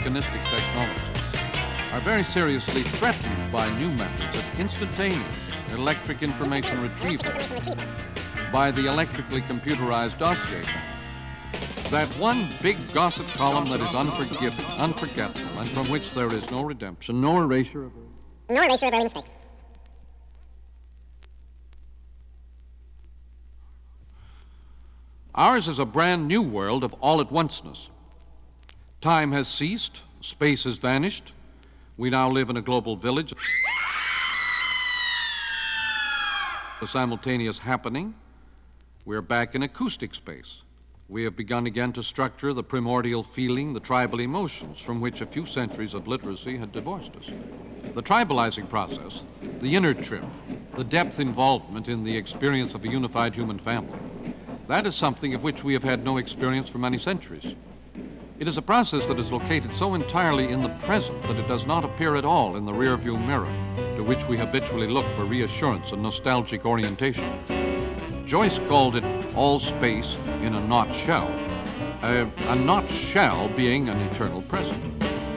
mechanistic technology, are very seriously threatened by new methods of instantaneous electric information retrieval, by the electrically computerized dossier bank. That one big gossip column that is unforgiving, unforgettable, and from which there is no redemption, no erasure of early mistakes. Ours is a brand new world of all-at-onceness. Time has ceased, space has vanished. We now live in a global village. A simultaneous happening. We're back in acoustic space. We have begun again to structure the primordial feeling, the tribal emotions from which a few centuries of literacy had divorced us. The tribalizing process, the inner trip, the depth involvement in the experience of a unified human family, that is something of which we have had no experience for many centuries. It is a process that is located so entirely in the present that it does not appear at all in the rearview mirror, to which we habitually look for reassurance and nostalgic orientation. Joyce called it all space in a not shell, a not shell being an eternal present.